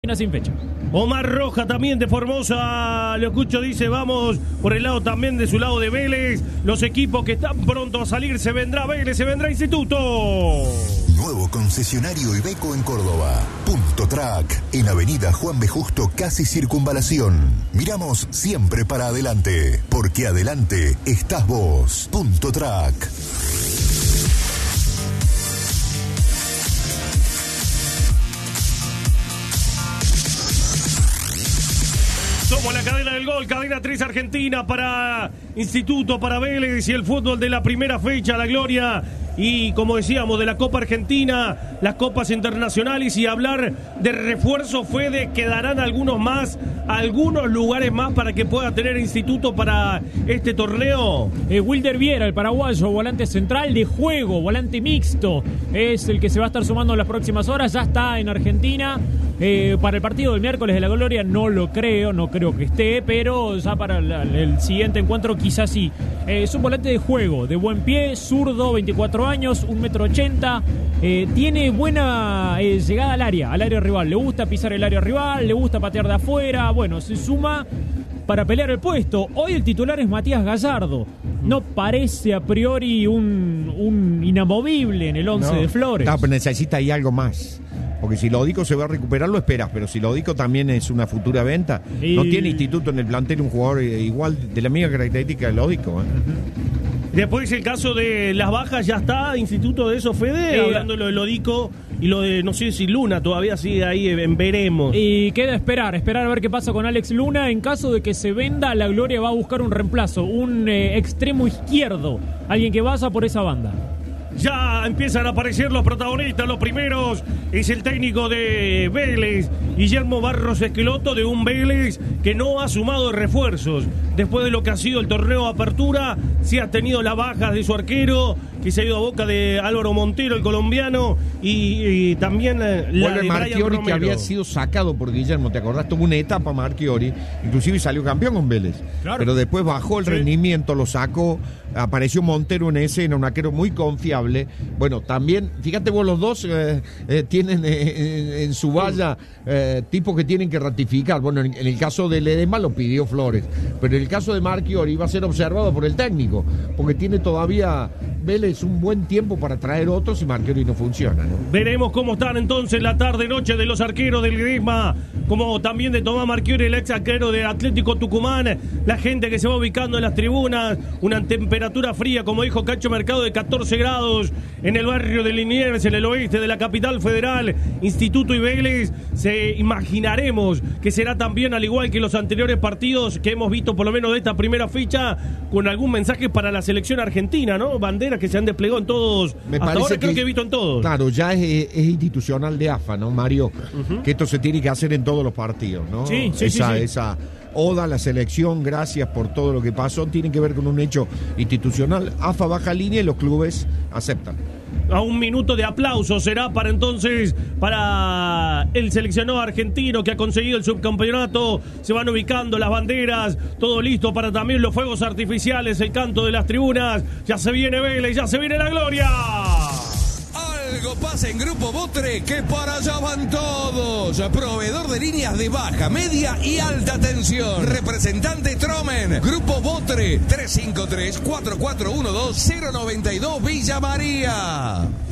sin fecha. Omar Roja también de Formosa, lo escucho, dice, vamos por el lado también de su lado de Vélez. Los equipos que están pronto a salir, se vendrá Vélez, se vendrá Instituto. Nuevo concesionario Iveco en Córdoba. Punto Track, en Avenida Juan B. Justo, casi Circunvalación. Miramos siempre para adelante, porque adelante estás vos. Punto Track. Somos la cadena del gol, cadena 3 Argentina para Instituto, para Vélez y el fútbol de la primera fecha, la gloria. Y como decíamos, de la Copa Argentina, las copas internacionales, y hablar de refuerzo, Fede, quedarán algunos lugares más para que pueda tener Instituto para este torneo. Wilder Viera, el paraguayo, volante central de juego, volante mixto, es el que se va a estar sumando en las próximas horas, ya está en Argentina. Para el partido del miércoles de la Gloria no creo que esté, pero ya para el siguiente encuentro quizás sí. Es un volante de juego, de buen pie, zurdo, 24 años, 1,80 m. Tiene buena llegada al área rival. Le gusta pisar el área rival, le gusta patear de afuera. Bueno, se suma para pelear el puesto. Hoy el titular es Matías Gallardo. No parece a priori un inamovible en el 11 de Flores. No, pero necesita ahí algo más. Porque si Lodico se va a recuperar, lo esperas. Pero si Lodico también es una futura venta, no tiene Instituto en el plantel un jugador igual de la misma característica de Lodico. Después el caso de las bajas, ya está Instituto de eso, Fede, hablando de lo de Lodico y lo de, no sé si Luna todavía sigue ahí, veremos. Y queda esperar a ver qué pasa con Alex Luna. En caso de que se venda, la Gloria va a buscar un reemplazo, un extremo izquierdo, alguien que vaya por esa banda. Ya empiezan a aparecer los protagonistas, los primeros es el técnico de Vélez, Guillermo Barros Esqueloto, de un Vélez que no ha sumado refuerzos. Después de lo que ha sido el torneo de apertura, sí ha tenido las bajas de su arquero, que se ha ido a boca de Álvaro Montero, el colombiano, y también la de Marchiori, que había sido sacado por Guillermo, ¿te acordás? Tuvo una etapa Marchiori, inclusive salió campeón con Vélez. Claro. Pero después bajó el rendimiento, lo sacó, apareció Montero en escena, un arquero muy confiable. Bueno, también, fíjate vos, los dos tienen en su valla tipos que tienen que ratificar. Bueno, en el caso de Ledesma lo pidió Flores, pero en el caso de Marchiori va a ser observado por el técnico, porque tiene todavía Vélez un buen tiempo para traer otros y Marchiori no funciona, ¿no? Veremos cómo están entonces la tarde-noche de los arqueros del Ledesma, como también de Tomás Marchiori, el ex arquero de Atlético Tucumán. La gente que se va ubicando en las tribunas, una temperatura fría, como dijo Cacho Mercado, de 14 grados en el barrio de Liniers, en el oeste de la capital federal. Instituto y Vélez, imaginaremos que será también, al igual que los anteriores partidos que hemos visto, por lo menos de esta primera fecha, con algún mensaje para la selección argentina, ¿no? Banderas que se han desplegado en todos. Hasta ahora creo que he visto en todos. Claro, ya es institucional de AFA, ¿no, Mario? Que esto se tiene que hacer en todos los partidos, ¿no? Sí. Esa oda a la selección, gracias por todo lo que pasó, tiene que ver con un hecho institucional. AFA baja línea y los clubes aceptan. A un minuto de aplauso será para entonces, para el seleccionado argentino que ha conseguido el subcampeonato. Se van ubicando las banderas, todo listo para también los fuegos artificiales, el canto de las tribunas. Ya se viene Vélez, ya se viene la gloria. Algo pasa en Grupo Botre, que para allá van todos. Proveedor de líneas de baja, media y alta tensión. Representante Tromen. Grupo Botre, 353-4412-092 Villa María.